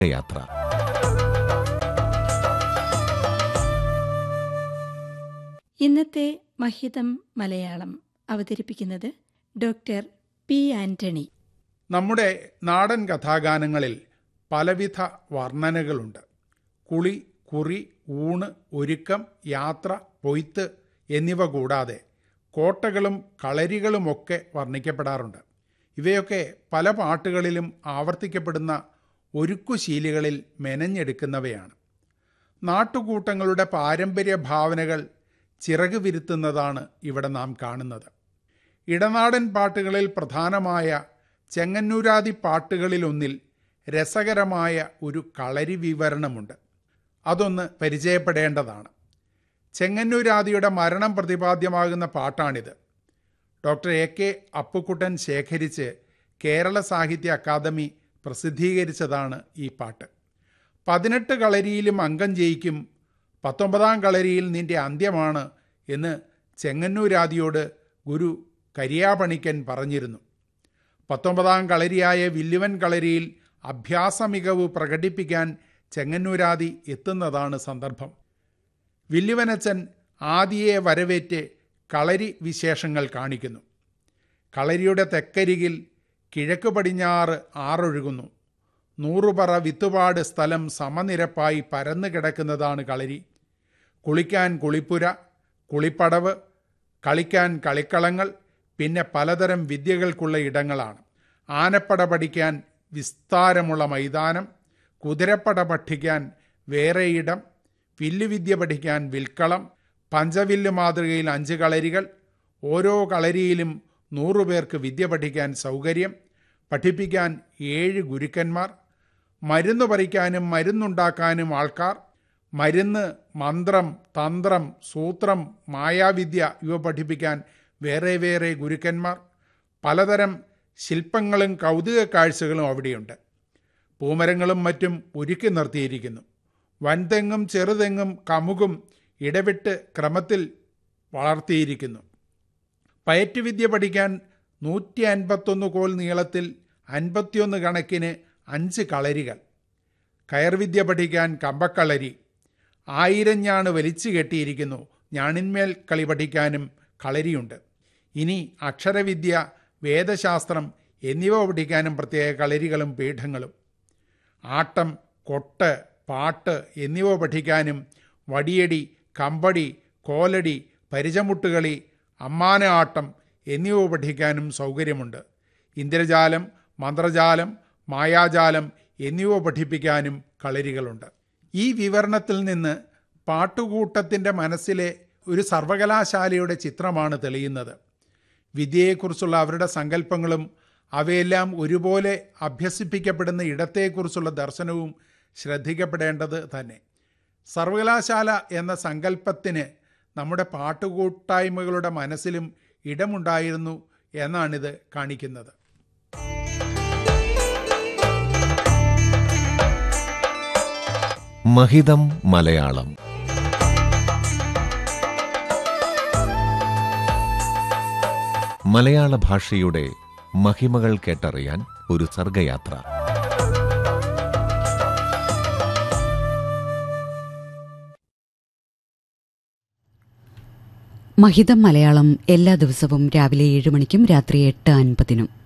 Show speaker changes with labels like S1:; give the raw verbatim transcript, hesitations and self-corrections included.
S1: യാത്ര.
S2: ഇന്നത്തെ മഹിതം മലയാളം അവതരിപ്പിക്കുന്നത് ഡോക്ടർ പി ആന്റണി.
S3: നമ്മുടെ നാടൻ കഥാഗാനങ്ങളിൽ പലവിധ വർണ്ണനകളുണ്ട്. കുളി, കുറി, ഊണ്, ഒരുക്കം, യാത്ര, പൊയ്ത്ത് എന്നിവ കൂടാതെ കോട്ടകളും കളരികളുമൊക്കെ വർണ്ണിക്കപ്പെടാറുണ്ട്. ഇവയൊക്കെ പല പാട്ടുകളിലും ആവർത്തിക്കപ്പെടുന്ന ഒരുക്കുശീലികളിൽ മെനഞ്ഞെടുക്കുന്നവയാണ്. നാട്ടുകൂട്ടങ്ങളുടെ പാരമ്പര്യ ഭാവനകൾ ചിറക് വിരുത്തുന്നതാണ് ഇവിടെ നാം കാണുന്നത്. ഇടനാടൻ പാട്ടുകളിൽ പ്രധാനമായ ചെങ്ങന്നൂരാദി പാട്ടുകളിലൊന്നിൽ രസകരമായ ഒരു കളരി വിവരണമുണ്ട്. അതൊന്ന് പരിചയപ്പെടേണ്ടതാണ്. ചെങ്ങന്നൂരാദിയുടെ മരണം പ്രതിപാദ്യമാകുന്ന പാട്ടാണിത്. ഡോക്ടർ എ കെ അപ്പുക്കുട്ടൻ ശേഖരിച്ച് കേരള സാഹിത്യ അക്കാദമി പ്രസിദ്ധീകരിച്ചതാണ് ഈ പാട്ട്. പതിനെട്ട് കളരിയിലും അംഗം ജയിക്കും, പത്തൊമ്പതാം കളരിയിൽ നിന്റെ അന്ത്യമാണ് എന്ന് ചെങ്ങന്നൂരാദിയോട് ഗുരു കരിയാപണിക്കൻ പറഞ്ഞിരുന്നു. പത്തൊമ്പതാം കളരിയായ വില്ലുവൻ കളരിയിൽ അഭ്യാസമികവ് പ്രകടിപ്പിക്കാൻ ചെങ്ങന്നൂരാദി എത്തുന്നതാണ് സന്ദർഭം. വില്ലുവനച്ചൻ ആദിയെ വരവേറ്റ് കളരി വിശേഷങ്ങൾ കാണിക്കുന്നു. കളരിയുടെ തെക്കരികിൽ കിഴക്ക് പടിഞ്ഞാറ് ആറൊഴുകുന്നു. നൂറുപറ വിത്തുപാട് സ്ഥലം സമനിരപ്പായി പരന്നു കിടക്കുന്നതാണ് കളരി. കുളിക്കാൻ കുളിപ്പുര, കുളിപ്പടവ്, കളിക്കാൻ കളിക്കളങ്ങൾ, പിന്നെ പലതരം വിദ്യകൾക്കുള്ള ഇടങ്ങളാണ്. ആനപ്പട പഠിക്കാൻ വിസ്താരമുള്ള മൈതാനം, കുതിരപ്പട പഠിക്കാൻ വേറെ ഇടം, വില്ലുവിദ്യ പഠിക്കാൻ വിൽക്കളം, പഞ്ചവില്ല് മാതൃകയിൽ അഞ്ച് കളരികൾ, ഓരോ കളരിയിലും നൂറുപേർക്ക് വിദ്യ പഠിക്കാൻ സൗകര്യം, പഠിപ്പിക്കാൻ ഏഴ് ഗുരുക്കന്മാർ, മരുന്ന് പറിക്കാനും മരുന്നുണ്ടാക്കാനും ആൾക്കാർ, മരുന്ന്, മന്ത്രം, തന്ത്രം, സൂത്രം, മായാവിദ്യ ഇവ പഠിപ്പിക്കാൻ വേറെ വേറെ ഗുരുക്കന്മാർ, പലതരം ശില്പങ്ങളും കൗതുക കാഴ്ചകളും അവിടെയുണ്ട്. പൂമരങ്ങളും മറ്റും ഒരുക്കി നിർത്തിയിരിക്കുന്നു. വൻതെങ്ങും ചെറുതെങ്ങും കമുകും ഇടവിട്ട് ക്രമത്തിൽ വളർത്തിയിരിക്കുന്നു. പയറ്റുവിദ്യ പഠിക്കാൻ നൂറ്റി അൻപത്തൊന്ന് കോൽ നീളത്തിൽ അൻപത്തിയൊന്ന് കണക്കിന് അഞ്ച് കളരികൾ, കയർവിദ്യ പഠിക്കാൻ കമ്പക്കളരി, ആയിരം ഞാണ് വലിച്ചു കെട്ടിയിരിക്കുന്നു. ഞാണിന്മേൽ കളി പഠിക്കാനും കളരിയുണ്ട്. ഇനി അക്ഷരവിദ്യ, വേദശാസ്ത്രം എന്നിവ പഠിക്കാനും പ്രത്യേക കളരികളും പീഠങ്ങളും, ആട്ടം, കൊട്ട്, പാട്ട് എന്നിവ പഠിക്കാനും വടിയടി, കമ്പടി, കോലടി, പരിചമുട്ടുകളി, അമ്മാന ആട്ടം എന്നിവ പഠിക്കാനും സൗകര്യമുണ്ട്. ഇന്ദ്രജാലം, മന്ത്രജാലം, മായാജാലം എന്നിവ പഠിപ്പിക്കാനും കളരികളുണ്ട്. ഈ വിവരണത്തിൽ നിന്ന് പാട്ടുകൂട്ടത്തിൻ്റെ മനസ്സിലെ ഒരു സർവകലാശാലയുടെ ചിത്രമാണ് തെളിയുന്നത്. വിദ്യയെക്കുറിച്ചുള്ള അവരുടെ സങ്കല്പങ്ങളും അവയെല്ലാം ഒരുപോലെ അഭ്യസിപ്പിക്കപ്പെടുന്ന ഇടത്തെക്കുറിച്ചുള്ള ദർശനവും ശ്രദ്ധിക്കപ്പെടേണ്ടത് തന്നെ. സർവകലാശാല എന്ന സങ്കല്പത്തിന് നമ്മുടെ പാട്ടുകൂട്ടായ്മകളുടെ മനസ്സിലും ഇടമുണ്ടായിരുന്നു എന്നാണിത് കാണിക്കുന്നത്.
S1: മഹിതം മലയാളം. മലയാള ഭാഷയുടെ മഹിമകൾ കേട്ടറിയാൻ ഒരു സർഗയാത്ര.
S4: മഹിതം മലയാളം എല്ലാ ദിവസവും രാവിലെ ഏഴ് മണിക്കും രാത്രി എട്ട് അൻപതിനും